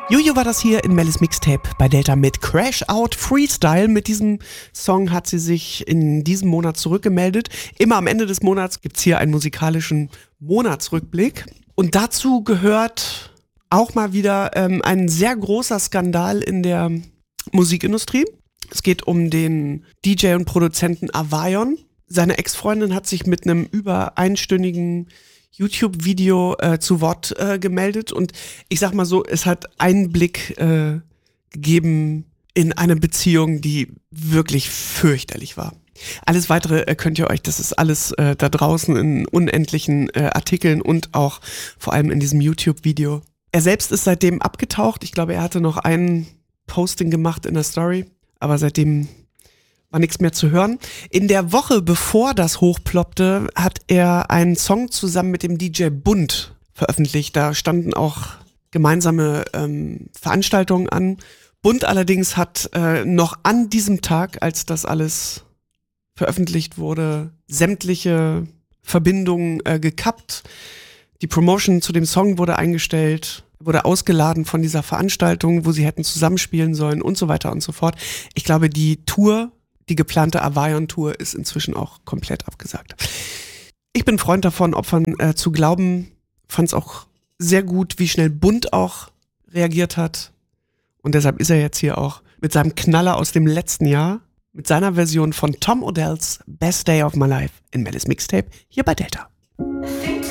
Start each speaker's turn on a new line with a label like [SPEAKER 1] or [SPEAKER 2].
[SPEAKER 1] Juju war das hier in Mellis Mixtape bei Delta mit Crash Out Freestyle. Mit diesem Song hat sie sich in diesem Monat zurückgemeldet. Immer am Ende des Monats gibt's hier einen musikalischen Monatsrückblick. Und dazu gehört auch mal wieder ein sehr großer Skandal in der Musikindustrie. Es geht um den DJ und Produzenten Avion. Seine Ex-Freundin hat sich mit einem über einstündigen YouTube-Video zu Wort gemeldet und ich sag mal so, es hat Einblick gegeben in eine Beziehung, die wirklich fürchterlich war. Alles weitere könnt ihr euch, das ist alles da draußen in unendlichen Artikeln und auch vor allem in diesem YouTube-Video. Er selbst ist seitdem abgetaucht. Ich glaube, er hatte noch ein Posting gemacht in der Story, aber seitdem war nichts mehr zu hören. In der Woche, bevor das hochploppte, hat er einen Song zusammen mit dem DJ Bund veröffentlicht. Da standen auch gemeinsame Veranstaltungen an. Bund allerdings hat noch an diesem Tag, als das alles veröffentlicht wurde, sämtliche Verbindungen gekappt. Die Promotion zu dem Song wurde eingestellt, wurde ausgeladen von dieser Veranstaltung, wo sie hätten zusammenspielen sollen und so weiter und so fort. Ich glaube, die geplante Avion-Tour ist inzwischen auch komplett abgesagt. Ich bin Freund davon, Opfern zu glauben. Fand es auch sehr gut, wie schnell Bund auch reagiert hat. Und deshalb ist er jetzt hier auch mit seinem Knaller aus dem letzten Jahr, mit seiner Version von Tom Odells Best Day of My Life in Mellis Mixtape hier bei Delta.